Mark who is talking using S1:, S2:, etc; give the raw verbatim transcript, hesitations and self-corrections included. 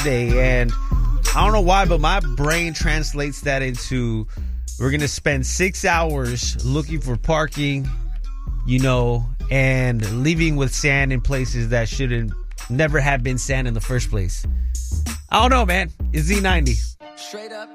S1: day, and I don't know why, but my brain translates that into we're going to spend six hours looking for parking, you know, and leaving with sand in places that shouldn't never have been sand in the first place. I don't know, man. It's Z ninety.
S2: Straight up.